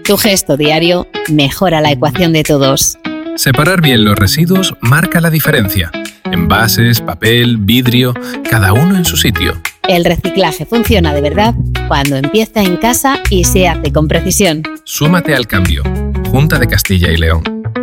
Tu gesto diario mejora la ecuación de todos. Separar bien los residuos marca la diferencia. Envases, papel, vidrio, cada uno en su sitio. El reciclaje funciona de verdad cuando empieza en casa y se hace con precisión. Súmate al cambio. Junta de Castilla y León.